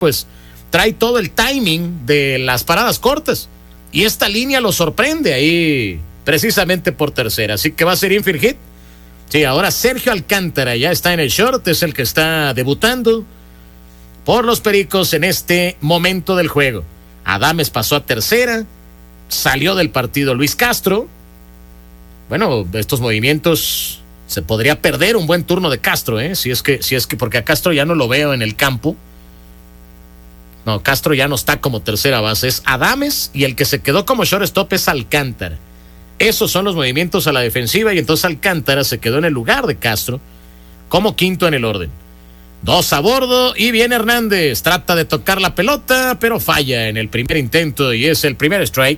pues trae todo el timing de las paradas cortas. Y esta línea lo sorprende ahí, precisamente por tercera. Así que va a ser infield hit. Sí, ahora Sergio Alcántara ya está en el short, es el que está debutando por los Pericos en este momento del juego. Adames pasó a tercera, salió del partido Luis Castro. Bueno, estos movimientos se podría perder un buen turno de Castro, si es que, porque a Castro ya no lo veo en el campo. No, Castro ya no está como tercera base, es Adames y el que se quedó como shortstop es Alcántara. Esos son los movimientos a la defensiva y entonces Alcántara se quedó en el lugar de Castro como quinto en el orden. 2 a bordo y viene Hernández, trata de tocar la pelota pero falla en el primer intento y es el primer strike.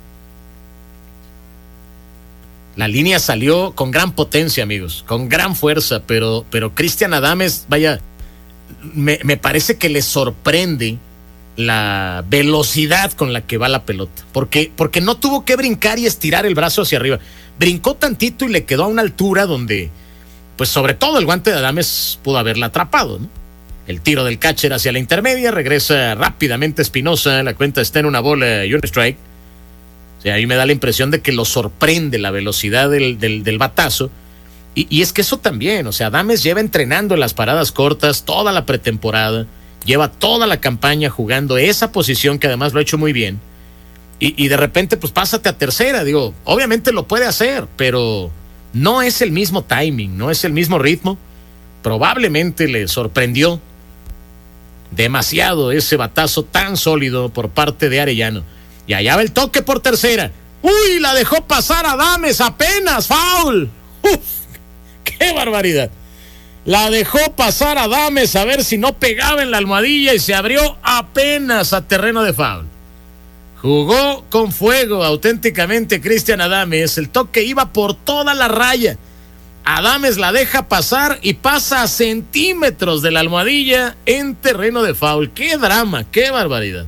La línea salió con gran potencia, amigos, con gran fuerza, pero Cristian Adames, vaya, me parece que le sorprende la velocidad con la que va la pelota, porque no tuvo que brincar y estirar el brazo hacia arriba, brincó tantito y le quedó a una altura donde, pues sobre todo el guante de Adames pudo haberla atrapado, ¿no? El tiro del catcher hacia la intermedia, regresa rápidamente Espinosa, la cuenta está en 1 bola y 1 strike. O sea, ahí me da la impresión de que lo sorprende la velocidad del batazo. Y es que eso también, o sea, Adames lleva entrenando en las paradas cortas toda la pretemporada, lleva toda la campaña jugando esa posición que además lo ha hecho muy bien. Y de repente, pues pásate a tercera, digo, obviamente lo puede hacer, pero no es el mismo timing, no es el mismo ritmo. Probablemente le sorprendió demasiado ese batazo tan sólido por parte de Arellano. Y allá va el toque por tercera. ¡Uy! La dejó pasar Adames, apenas, foul. ¡Uf! ¡Qué barbaridad! La dejó pasar Adames a ver si no pegaba en la almohadilla y se abrió apenas a terreno de foul. Jugó con fuego auténticamente Cristian Adames. El toque iba por toda la raya. Adames la deja pasar y pasa a centímetros de la almohadilla en terreno de foul. ¡Qué drama! ¡Qué barbaridad!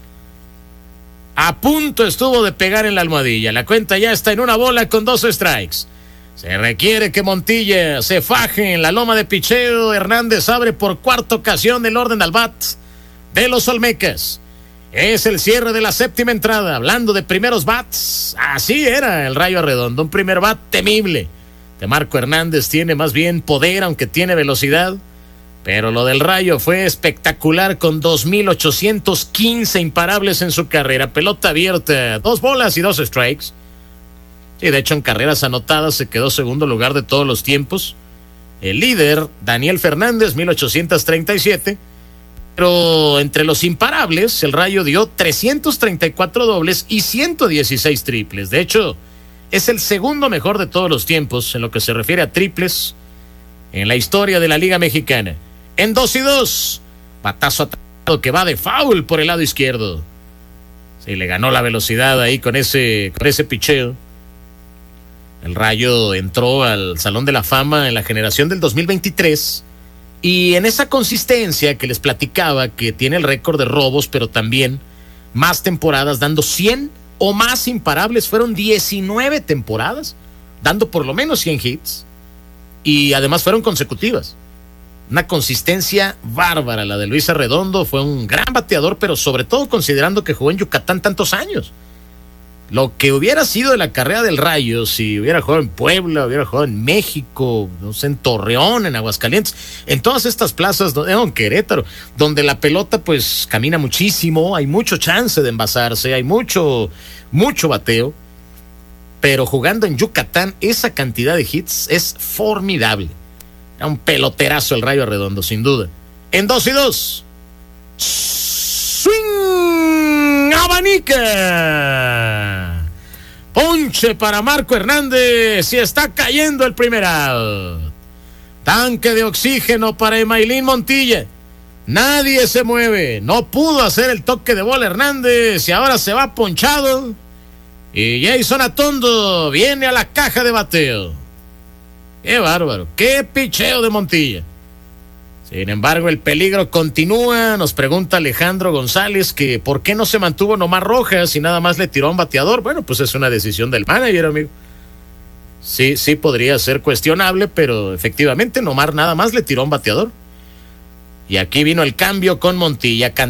A punto estuvo de pegar en la almohadilla. La cuenta ya está en 1 bola con 2 strikes. Se requiere que Montilla se faje en la loma de picheo. Hernández abre por cuarta ocasión el orden al bat de los Olmecas. Es el cierre de la séptima entrada. Hablando de primeros bats, así era el Rayo Arredondo. Un primer bat temible. De Marco Hernández tiene más bien poder, aunque tiene velocidad. Pero lo del Rayo fue espectacular con 2,815 imparables en su carrera. Pelota abierta, 2 bolas y 2 strikes. Sí, de hecho en carreras anotadas se quedó segundo lugar de todos los tiempos. El líder, Daniel Fernández, 1,837. Pero entre los imparables, el Rayo dio 334 dobles y 116 triples. De hecho, es el segundo mejor de todos los tiempos en lo que se refiere a triples en la historia de la Liga Mexicana. En 2-2, batazo atrapado que va de foul por el lado izquierdo. Sí, le ganó la velocidad ahí con ese picheo. El Rayo entró al Salón de la Fama en la generación del 2023 y en esa consistencia que les platicaba, que tiene el récord de robos, pero también más temporadas dando 100 o más imparables. Fueron 19 temporadas dando por lo menos 100 hits y además fueron consecutivas. Una consistencia bárbara la de Luis Arredondo. Fue un gran bateador, pero sobre todo considerando que jugó en Yucatán tantos años. Lo que hubiera sido de la carrera del Rayo si hubiera jugado en Puebla, hubiera jugado en México, no sé, en Torreón, en Aguascalientes, en todas estas plazas, en Querétaro, donde la pelota pues camina muchísimo, hay mucho chance de envasarse, hay mucho bateo, pero jugando en Yucatán esa cantidad de hits es formidable. Era un peloterazo el Rayo Arredondo, sin duda. En 2-2. Swing, abanica. Ponche para Marco Hernández y está cayendo el primer out. Tanque de oxígeno para Emailín Montilla. Nadie se mueve. No pudo hacer el toque de bola Hernández y ahora se va ponchado. Y Jason Atondo viene a la caja de bateo. Qué bárbaro, qué picheo de Montilla. Sin embargo, el peligro continúa. Nos pregunta Alejandro González que por qué no se mantuvo Nomar Rojas y nada más le tiró a un bateador. Bueno, pues es una decisión del manager, amigo. Sí podría ser cuestionable, pero efectivamente Nomar nada más le tiró a un bateador. Y aquí vino el cambio con Montilla.